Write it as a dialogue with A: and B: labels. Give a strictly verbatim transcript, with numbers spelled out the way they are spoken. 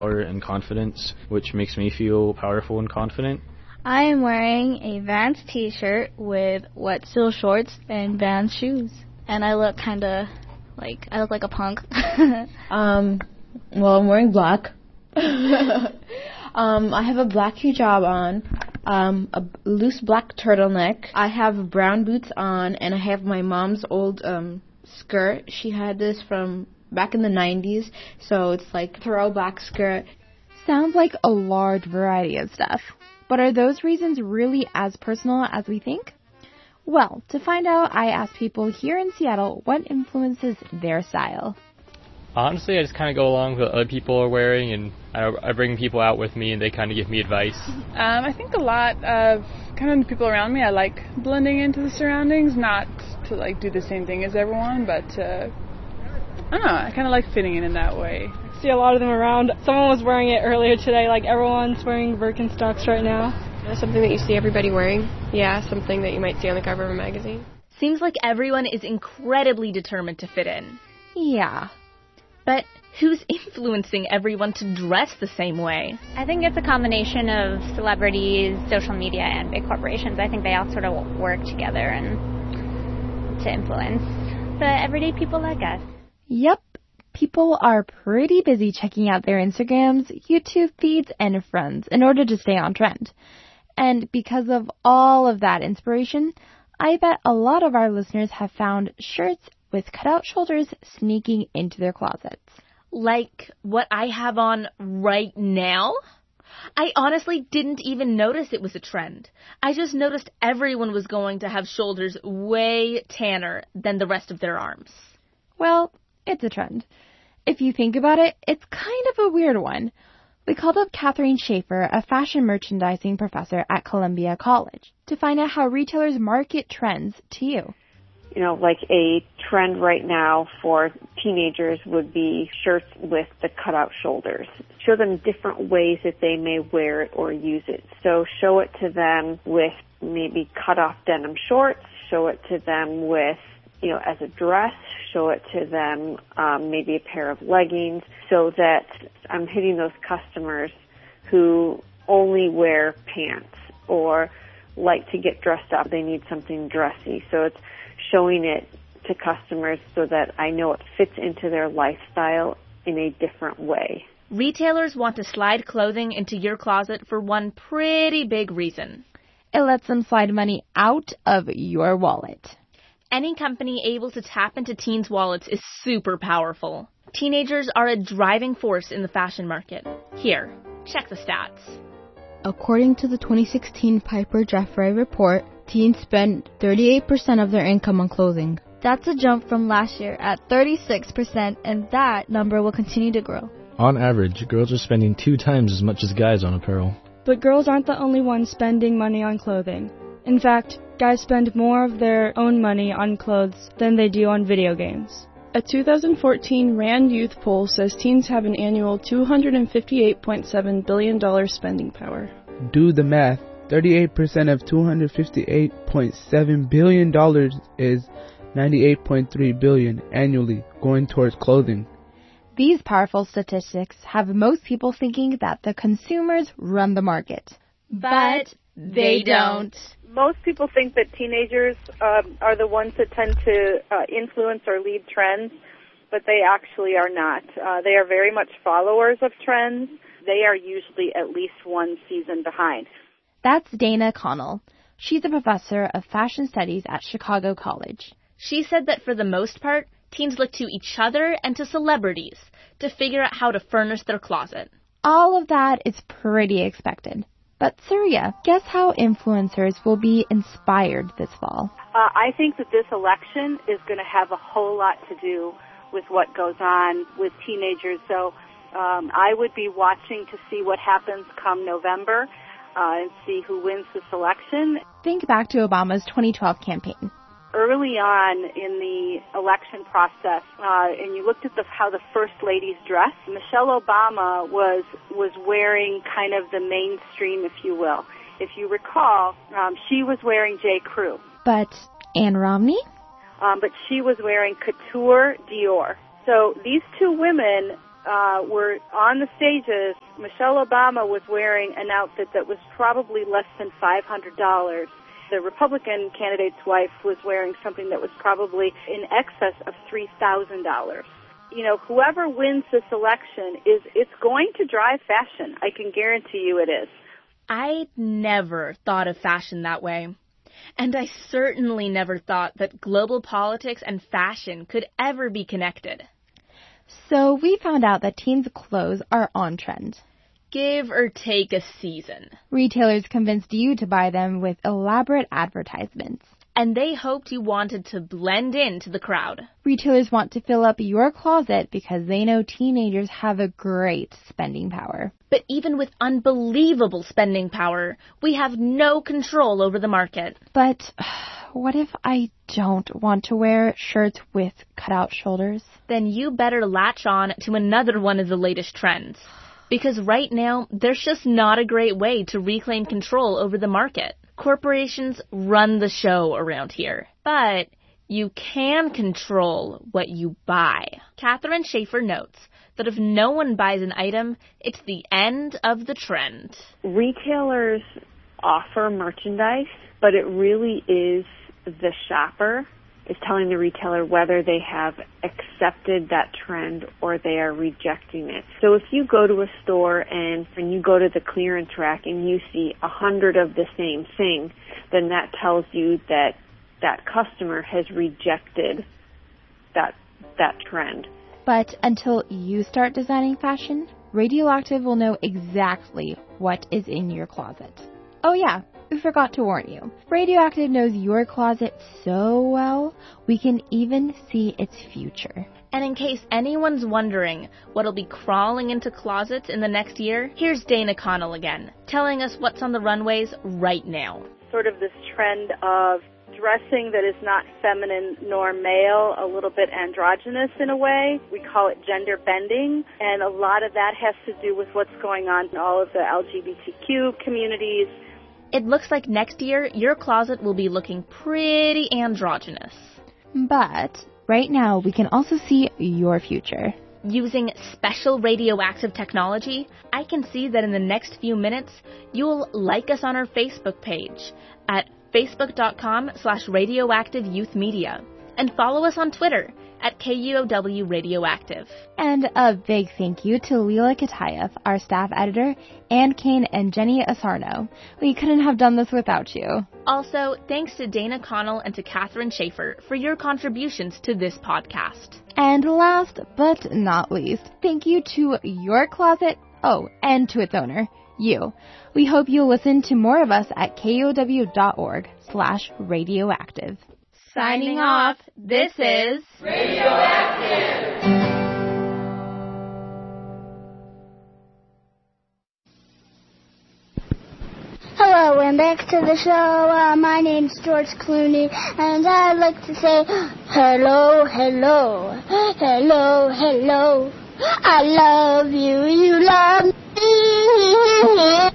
A: Power and confidence, which makes me feel powerful and confident.
B: I am wearing a Vans t-shirt with wet seal shorts and Vans shoes. And I look kind of like, I look like a punk.
C: um, well, I'm wearing black. um, I have a black hijab on, um, a loose black turtleneck. I have brown boots on, and I have my mom's old um, skirt. She had this from back in the nineties, so it's like throwback skirt.
D: Sounds like a large variety of stuff. But are those reasons really as personal as we think? Well, to find out, I asked people here in Seattle what influences their style.
E: Honestly, I just kind of go along with what other people are wearing, and I, I bring people out with me, and they kind of give me advice.
F: Um, I think a lot of kind of the people around me, I like blending into the surroundings, not to like do the same thing as everyone, but uh, I don't know, I kind of like fitting in in that way.
G: See a lot of them around. Someone was wearing it earlier today, like everyone's wearing Birkenstocks right now.
H: Yeah, something that you see everybody wearing. Yeah, something that you might see on the cover of a magazine.
I: Seems like everyone is incredibly determined to fit in.
D: Yeah.
I: But who's influencing everyone to dress the same way?
J: I think it's a combination of celebrities, social media, and big corporations. I think they all sort of work together and to influence the everyday people like us.
D: Yep. People are pretty busy checking out their Instagrams, YouTube feeds, and friends in order to stay on trend. And because of all of that inspiration, I bet a lot of our listeners have found shirts with cutout shoulders sneaking into their closets.
I: Like what I have on right now? I honestly didn't even notice it was a trend. I just noticed everyone was going to have shoulders way tanner than the rest of their arms.
D: Well, it's a trend. If you think about it, it's kind of a weird one. We called up Catherine Schaefer, a fashion merchandising professor at Columbia College, to find out how retailers market trends to you.
K: You know, like a trend right now for teenagers would be shirts with the cutout shoulders. Show them different ways that they may wear it or use it. So show it to them with maybe cut-off denim shorts. Show it to them with, you know, as a dress. Show it to them um, maybe a pair of leggings, so that I'm hitting those customers who only wear pants or like to get dressed up. They need something dressy. So it's showing it to customers so that I know it fits into their lifestyle in a different way.
I: Retailers want to slide clothing into your closet for one pretty big reason.
D: It lets them slide money out of your wallet.
I: Any company able to tap into teens' wallets is super powerful. Teenagers are a driving force in the fashion market. Here, check the stats.
C: According to the twenty sixteen Piper Jaffray report, teens spend thirty-eight percent of their income on clothing.
B: That's a jump from last year at thirty-six percent, and that number will continue to grow.
A: On average, girls are spending two times as much as guys on apparel.
G: But girls aren't the only ones spending money on clothing. In fact, guys spend more of their own money on clothes than they do on video games.
F: A two thousand fourteen RAND Youth poll says teens have an annual two hundred fifty-eight point seven billion dollars spending power.
L: Do the math. thirty-eight percent of two hundred fifty-eight point seven billion dollars is ninety-eight point three billion dollars annually going towards clothing.
D: These powerful statistics have most people thinking that the consumers run the market.
I: But they don't.
M: Most people think that teenagers um, are the ones that tend to uh, influence or lead trends, but they actually are not. Uh, they are very much followers of trends. They are usually at least one season behind.
D: That's Dana Connell. She's a professor of fashion studies at Chicago College.
I: She said that for the most part, teens look to each other and to celebrities to figure out how to furnish their closet.
D: All of that is pretty expected. But Surya, guess how influencers will be inspired this fall?
M: Uh, I think that this election is going to have a whole lot to do with what goes on with teenagers. So um, I would be watching to see what happens come November uh, and see who wins this election.
D: Think back to Obama's twenty twelve campaign.
M: Early on in the election process, uh, and you looked at the, how the first ladies dressed, Michelle Obama was was wearing kind of the mainstream, if you will. If you recall, um, she was wearing J. Crew.
D: But Anne Romney?
M: Um, but she was wearing couture Dior. So these two women uh, were on the stages, Michelle Obama was wearing an outfit that was probably less than five hundred dollars. The Republican candidate's wife was wearing something that was probably in excess of three thousand dollars. You know, whoever wins this election, is it's going to drive fashion. I can guarantee you it is.
I: I never thought of fashion that way. And I certainly never thought that global politics and fashion could ever be connected.
D: So we found out that teens' clothes are on trend.
I: Give or take a season.
D: Retailers convinced you to buy them with elaborate advertisements.
I: And they hoped you wanted to blend into the crowd.
D: Retailers want to fill up your closet because they know teenagers have a great spending power.
I: But even with unbelievable spending power, we have no control over the market.
D: But what if I don't want to wear shirts with cutout shoulders?
I: Then you better latch on to another one of the latest trends. Because right now, there's just not a great way to reclaim control over the market. Corporations run the show around here. But you can control what you buy. Catherine Schaefer notes that if no one buys an item, it's the end of the trend.
K: Retailers offer merchandise, but it really is the shopper is telling the retailer whether they have accepted that trend or they are rejecting it. So if you go to a store and, and you go to the clearance rack and you see a hundred of the same thing, then that tells you that that customer has rejected that that trend.
D: But until you start designing fashion, Radioactive will know exactly what is in your closet. Oh yeah, we forgot to warn you. Radioactive knows your closet so well, we can even see its future.
I: And in case anyone's wondering what'll be crawling into closets in the next year, here's Dana Connell again, telling us what's on the runways right now.
M: Sort of this trend of dressing that is not feminine nor male, a little bit androgynous in a way. We call it gender bending, and a lot of that has to do with what's going on in all of the L G B T Q communities.
I: It looks like next year your closet will be looking pretty androgynous.
D: But right now we can also see your future.
I: Using special radioactive technology, I can see that in the next few minutes you'll like us on our Facebook page at facebook.com slash radioactive youth media and follow us on Twitter at K U O W Radioactive.
D: And a big thank you to Leela Katayev, our staff editor, Ann Kane and Jenny Asarno. We couldn't have done this without you.
I: Also, thanks to Dana Connell and to Catherine Schaefer for your contributions to this podcast.
D: And last but not least, thank you to your closet, oh, and to its owner, you. We hope you'll listen to more of us at kow.org slash radioactive.
I: Signing off, this is Radioactive.
N: Hello, and back to the show. Uh, my name's George Clooney, and I'd like to say hello, hello, hello, hello. I love you, you love me.